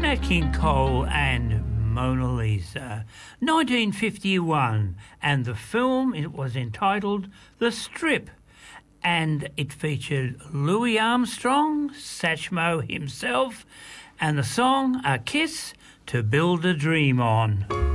Nat King Cole and Mona Lisa, 1951, and the film it was entitled The Strip, and it featured Louis Armstrong, Satchmo himself, and the song A Kiss to Build a Dream On.